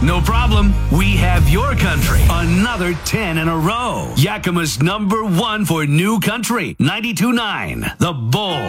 No problem. We have your country. Another 10 in a row. Yakima's #1 for new country. 92.9. The Bull.